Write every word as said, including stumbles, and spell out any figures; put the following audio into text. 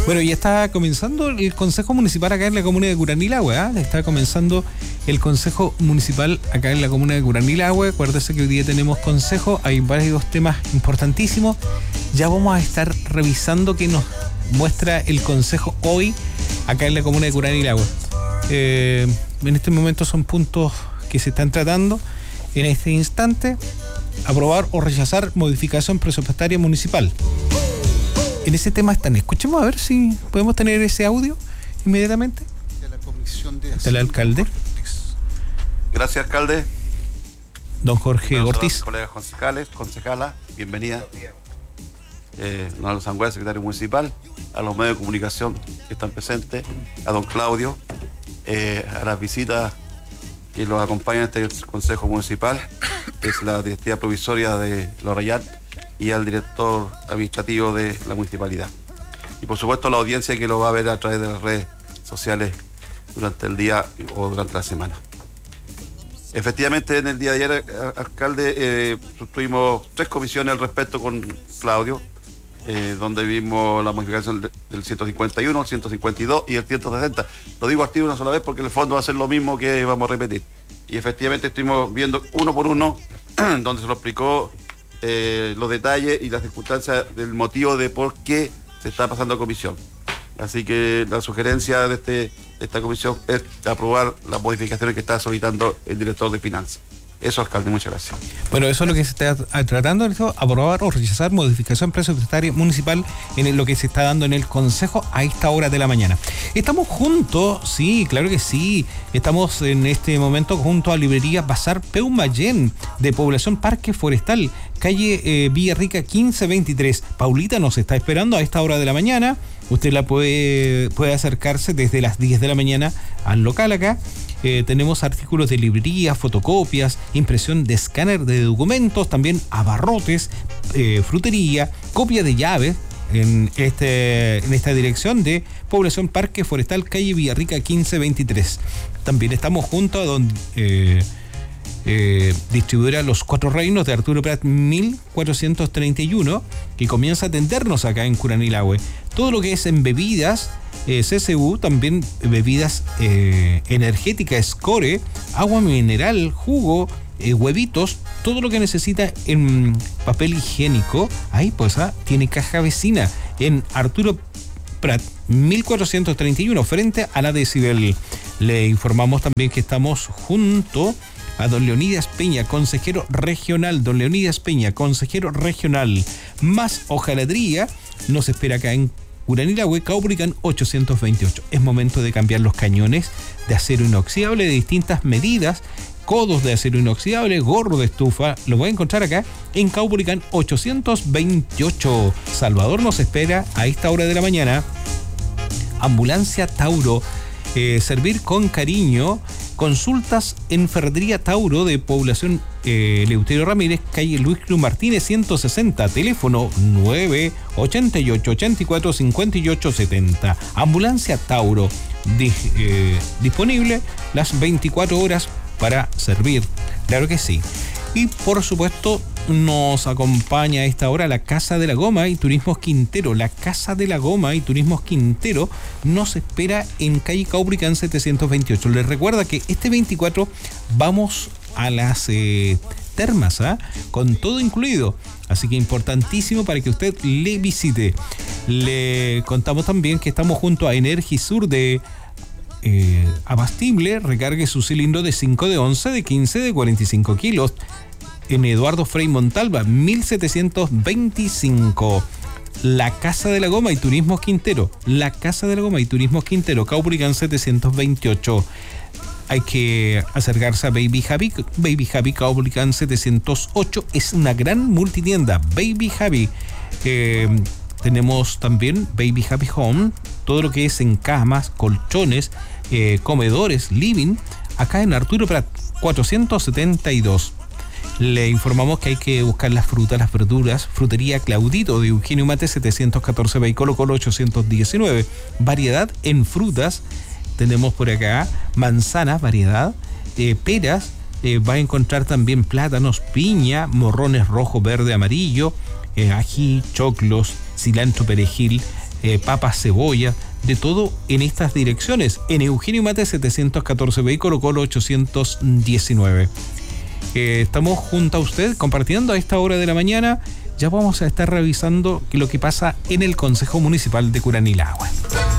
Bueno, ya está comenzando el Consejo Municipal acá en la comuna de Curanilahue, ¿eh? Está comenzando el Consejo Municipal acá en la comuna de Curanilahue. Acuérdese que hoy día tenemos consejo, hay varios temas importantísimos. Ya vamos a estar revisando qué nos muestra el Consejo hoy acá en la comuna de Curanilahue. Eh, en este momento son puntos que se están tratando. En este instante, aprobar o rechazar modificación presupuestaria municipal. En ese tema están. Escuchemos a ver si podemos tener ese audio inmediatamente. De la Comisión de Del alcalde. Gracias, alcalde. Don Jorge Buenos Ortiz. días, colegas concejales, concejala, bienvenida. Eh, don Aldo Sangüesa, secretario municipal, a los medios de comunicación que están presentes, a don Claudio, eh, a las visitas que los acompañan en este Consejo Municipal, que es la directiva provisoria de Lorrayat, y al director administrativo de la municipalidad. Y por supuesto la audiencia que lo va a ver a través de las redes sociales durante el día o durante la semana. Efectivamente, en el día de ayer, alcalde, eh, tuvimos tres comisiones al respecto con Claudio, eh, donde vimos la modificación del ciento cincuenta y uno, el ciento cincuenta y dos y el ciento sesenta. Lo digo al tiro una sola vez porque en el fondo va a ser lo mismo que vamos a repetir. Y efectivamente estuvimos viendo uno por uno, donde se lo explicó eh, los detalles y las circunstancias del motivo de por qué se está pasando a comisión. Así que la sugerencia de, este, de esta comisión es aprobar las modificaciones que está solicitando el director de finanzas. Eso, alcalde, muchas gracias. Bueno, eso es lo que se está tratando, esto, aprobar o rechazar modificación presupuestaria municipal en lo que se está dando en el Consejo a esta hora de la mañana. Estamos juntos, sí, claro que sí, estamos en este momento junto a Librería Bazar Peumayén, de Población Parque Forestal, calle eh, Villarrica quince veintitrés. Paulita nos está esperando a esta hora de la mañana. Usted la puede, puede acercarse desde las diez de la mañana al local acá. Eh, tenemos artículos de librería, fotocopias, impresión de escáner de documentos, también abarrotes, eh, frutería, copia de llaves en, este, en esta dirección de Población Parque Forestal, calle Villarrica quince veintitrés. También estamos junto a don eh, eh, distribuidora Los Cuatro Reinos de Arturo Prat mil cuatrocientos treinta y uno, que comienza a atendernos acá en Curanilahue. Todo lo que es en bebidas, Eh, C C U, también bebidas eh, energéticas, Score, agua mineral, jugo, eh, huevitos, todo lo que necesita en papel higiénico. Ahí pues ah, tiene caja vecina en Arturo Prat mil cuatrocientos treinta y uno, frente a la Decibel. Le informamos también que estamos junto a don Leonidas Peña, consejero regional. Don Leonidas Peña, consejero regional. Más hojalatería nos espera acá en Curanilahue, Caupolicán ochocientos veintiocho. Es momento de cambiar los cañones de acero inoxidable de distintas medidas, codos de acero inoxidable, gorro de estufa. Lo voy a encontrar acá en Caupolicán ochocientos veintiocho. Salvador nos espera a esta hora de la mañana. Ambulancia Tauro, eh, servir con cariño. Consultas en Ferretería Tauro de Población eh, Eleuterio Ramírez, calle Luis Cruz Martínez ciento sesenta, teléfono nueve ochenta y ocho, ochenta y cuatro, cincuenta y ocho, setenta. Ambulancia Tauro, di, eh, disponible las veinticuatro horas para servir, claro que sí. Y por supuesto nos acompaña a esta hora la Casa de la Goma y Turismos Quintero. La Casa de la Goma y Turismos Quintero nos espera en calle Caupolicán setecientos veintiocho. Les recuerda que este veinticuatro vamos a las eh, termas, ¿eh? Con todo incluido. Así que importantísimo para que usted le visite. Le contamos también que estamos junto a Energisur de Eh, abastible. Recargue su cilindro de cinco, de once, de quince, de cuarenta y cinco kilos en Eduardo Frei Montalva mil setecientos veinticinco. La Casa de la Goma y Turismos Quintero. La Casa de la Goma y Turismos Quintero, Caupolicán setecientos veintiocho. Hay que acercarse a Baby Happy. Baby Happy Caupolicán setecientos ocho. Es una gran multitienda. Baby Happy. Eh, tenemos también Baby Happy Home, todo lo que es en camas, colchones, eh, comedores, living, acá en Arturo Prat cuatrocientos setenta y dos. Le informamos que hay que buscar las frutas, las verduras. Frutería Claudito de Eugenio Mate setecientos catorce, y Colo Colo ochocientos diecinueve. Variedad en frutas. Tenemos por acá manzanas, variedad, eh, peras, eh, va a encontrar también plátanos, piña, morrones rojo, verde, amarillo, eh, ají, choclos, cilantro, perejil, eh, papas, cebolla, de todo en estas direcciones. En Eugenio Mate setecientos catorce B y Colo Colo ochocientos diecinueve. Eh, estamos junto a usted compartiendo a esta hora de la mañana. Ya vamos a estar revisando lo que pasa en el Consejo Municipal de Curanilahue.